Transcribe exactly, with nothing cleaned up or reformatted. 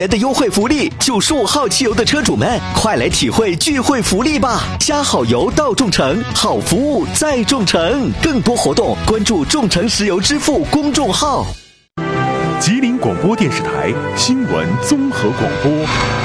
的优惠福利，九十五号汽油的车主们，快来体会聚会福利吧！加好油到众诚，好服务在众诚。更多活动关注众诚石油支付公众号。 吉林广播电视台新闻综合广播。